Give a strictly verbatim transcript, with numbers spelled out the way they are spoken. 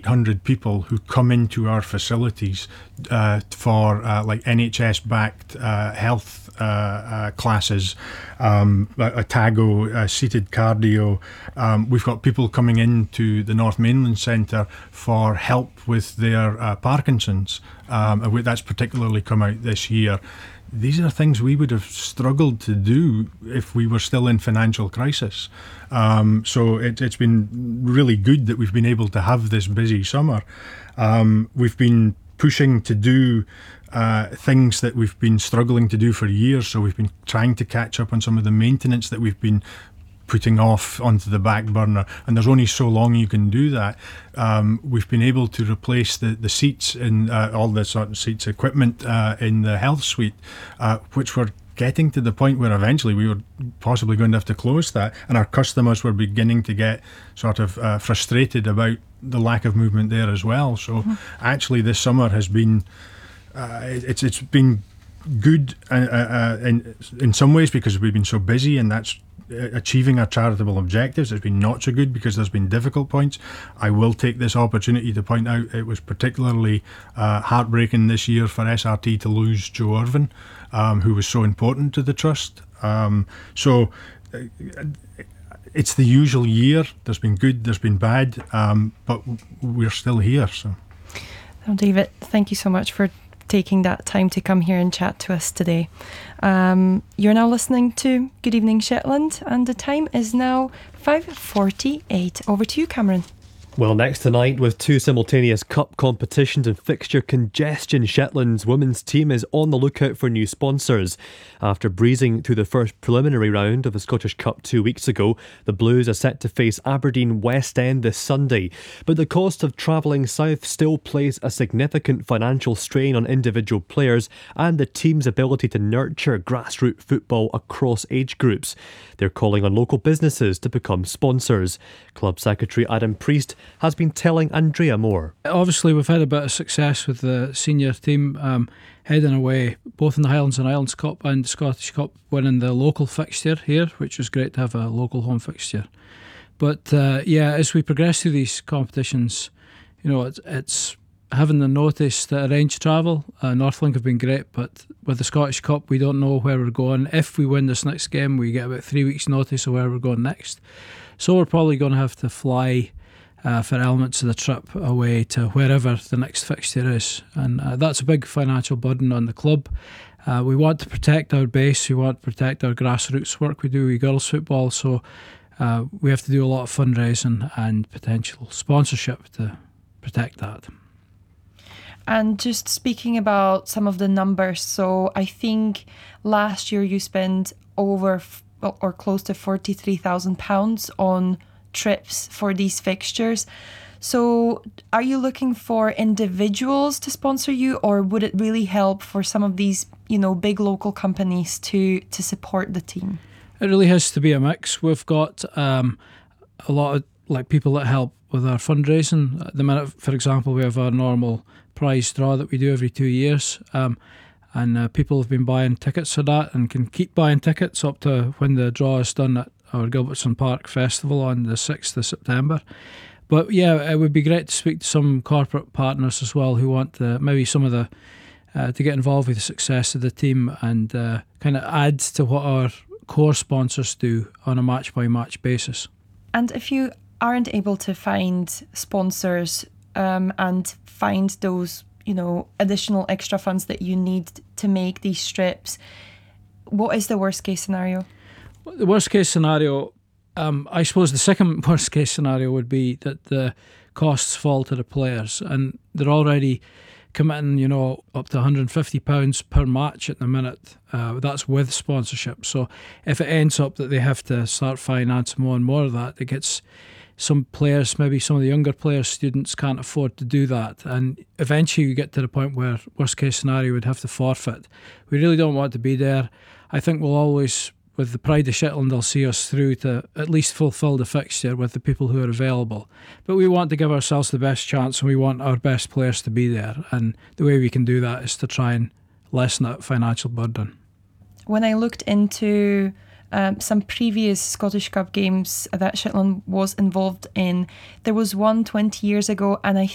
eight hundred people who come into our facilities uh, for uh, like N H S-backed uh, health uh, uh, classes, um, Otago, uh, seated cardio. Um, we've got people coming into the North Mainland Centre for help with their uh, Parkinson's. Um, and that's particularly come out this year. These are things we would have struggled to do if we were still in financial crisis. Um, so it, it's been really good that we've been able to have this busy summer. Um, we've been pushing to do uh, things that we've been struggling to do for years. So we've been trying to catch up on some of the maintenance that we've been putting off onto the back burner, and there's only so long you can do that. Um, we've been able to replace the, the seats in uh, all the sort of seats equipment uh, in the health suite, uh, which were getting to the point where eventually we were possibly going to have to close that, and our customers were beginning to get sort of uh, frustrated about the lack of movement there as well. So mm-hmm. actually this summer has been uh, it's it's been good uh, uh, in in some ways because we've been so busy, and that's achieving our charitable objectives. It's been not so good because there's been difficult points. I will take this opportunity to point out it was particularly uh, heartbreaking this year for S R T to lose Joe Irvin, um, who was so important to the Trust. Um, so uh, it's the usual year. There's been good, there's been bad, um, but we're still here. So, well, David, thank you so much for taking that time to come here and chat to us today. Um, you're now listening to Good Evening Shetland, and the time is now five forty-eight. Over to you, Cameron. Well, next tonight, with two simultaneous cup competitions and fixture congestion, Shetland's women's team is on the lookout for new sponsors. After breezing through the first preliminary round of the Scottish Cup two weeks ago, the Blues are set to face Aberdeen West End this Sunday. But the cost of travelling south still places a significant financial strain on individual players and the team's ability to nurture grassroots football across age groups. They're calling on local businesses to become sponsors. Club Secretary Adam Priest has been telling Andrea Moore. Obviously, we've had a bit of success with the senior team um, heading away, both in the Highlands and Islands Cup and the Scottish Cup, winning the local fixture here, which was great to have a local home fixture. But uh, yeah, as we progress through these competitions, you know, it's, it's having the notice to arrange travel. Uh, Northlink have been great, but with the Scottish Cup, we don't know where we're going. If we win this next game, we get about three weeks' notice of where we're going next. So we're probably going to have to fly Uh, for elements of the trip away to wherever the next fixture is, and uh, that's a big financial burden on the club. Uh, we want to protect our base, we want to protect our grassroots work we do with girls football, so uh, we have to do a lot of fundraising and potential sponsorship to protect that. And just speaking about some of the numbers, so I think last year you spent over f- or close to forty-three thousand pounds on trips for these fixtures. So are you looking for individuals to sponsor you, or would it really help for some of these, you know, big local companies to to support the team? It really has to be a mix. We've got um, a lot of like people that help with our fundraising. At the minute, for example, we have our normal prize draw that we do every two years, um, and uh, people have been buying tickets for that and can keep buying tickets up to when the draw is done at our Gilbertson Park Festival on the sixth of September. But yeah, it would be great to speak to some corporate partners as well who want to, maybe some of the uh, to get involved with the success of the team and uh, kind of add to what our core sponsors do on a match by match basis. And if you aren't able to find sponsors um, and find those, you know, additional extra funds that you need to make these strips, what is the worst case scenario? The worst case scenario, um, I suppose the second worst case scenario would be that the costs fall to the players, and they're already committing, you know, up to one hundred fifty pounds per match at the minute. Uh, that's with sponsorship. So if it ends up that they have to start financing more and more of that, it gets some players, maybe some of the younger players, students can't afford to do that. And eventually you get to the point where worst case scenario would have to forfeit. We really don't want to be there. I think we'll always, with the Pride of Shetland, they'll see us through to at least fulfil the fixture with the people who are available. But we want to give ourselves the best chance, and we want our best players to be there. And the way we can do that is to try and lessen that financial burden. When I looked into um, some previous Scottish Cup games that Shetland was involved in, there was one twenty years ago, and I